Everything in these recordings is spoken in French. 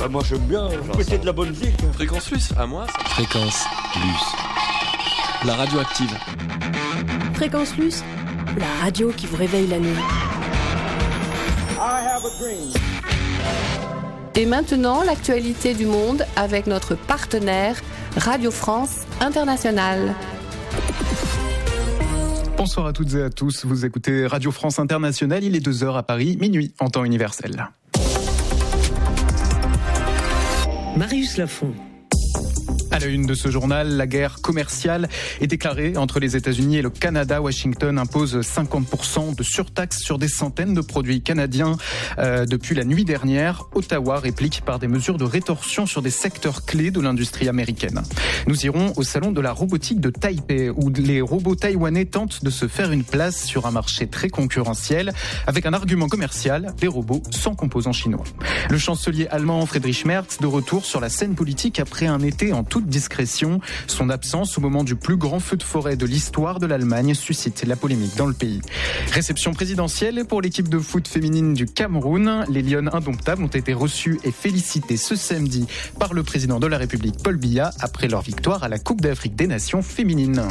Bah moi j'aime bien, vous mettez de la bonne musique. Fréquence Plus, à moi ça. Fréquence Plus, la radio active. Fréquence Plus, la radio qui vous réveille la nuit. I have a dream. Et maintenant, l'actualité du monde avec notre partenaire Radio France Internationale. Bonsoir à toutes et à tous, vous écoutez Radio France Internationale, il est 2h à Paris, minuit en temps universel. Marius Lafont. À la une de ce journal, la guerre commerciale est déclarée entre les États-Unis et le Canada. Washington impose 50% de surtaxe sur des centaines de produits canadiens depuis la nuit dernière. Ottawa réplique par des mesures de rétorsion sur des secteurs clés de l'industrie américaine. Nous irons au salon de la robotique de Taipei où les robots taïwanais tentent de se faire une place sur un marché très concurrentiel avec un argument commercial, des robots sans composants chinois. Le chancelier allemand Friedrich Merz de retour sur la scène politique après un été en toute discrétion. Son absence au moment du plus grand feu de forêt de l'histoire de l'Allemagne suscite la polémique dans le pays. Réception présidentielle pour l'équipe de foot féminine du Cameroun. Les Lionnes indomptables ont été reçues et félicitées ce samedi par le président de la République Paul Biya après leur victoire à la Coupe d'Afrique des Nations féminines.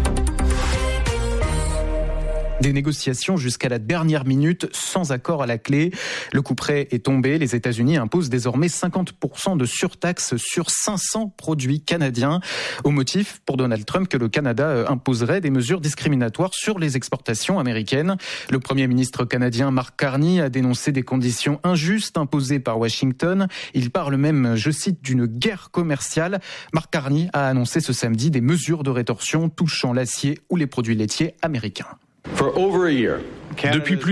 Des négociations jusqu'à la dernière minute sans accord à la clé. Le couperet est tombé. Les États-Unis imposent désormais 50% de surtaxe sur 500 produits canadiens. Au motif, pour Donald Trump, que le Canada imposerait des mesures discriminatoires sur les exportations américaines. Le Premier ministre canadien Mark Carney a dénoncé des conditions injustes imposées par Washington. Il parle même, je cite, d'une guerre commerciale. Mark Carney a annoncé ce samedi des mesures de rétorsion touchant l'acier ou les produits laitiers américains. Depuis plus